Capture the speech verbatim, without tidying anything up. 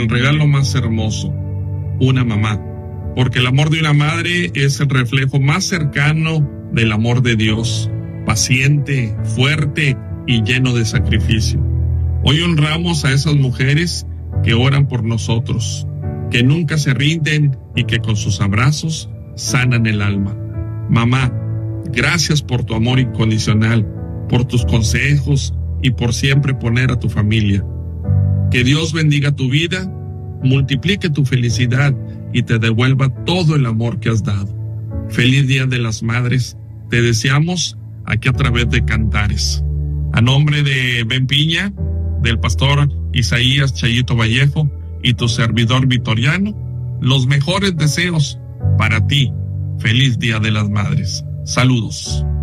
el regalo más hermoso, una mamá, porque el amor de una madre es el reflejo más cercano del amor de Dios, paciente, fuerte y lleno de sacrificio. Hoy honramos a esas mujeres que oran por nosotros, que nunca se rinden y que con sus abrazos sanan el alma. Mamá, gracias por tu amor incondicional, por tus consejos y por siempre poner a tu familia. Que Dios bendiga tu vida, multiplique tu felicidad y te devuelva todo el amor que has dado. Feliz Día de las Madres, te deseamos aquí a través de Cantares. A nombre de Ben Piña, del pastor Isaías Chayito Vallejo y tu servidor Vitoriano, los mejores deseos para ti. Feliz Día de las Madres. Saludos.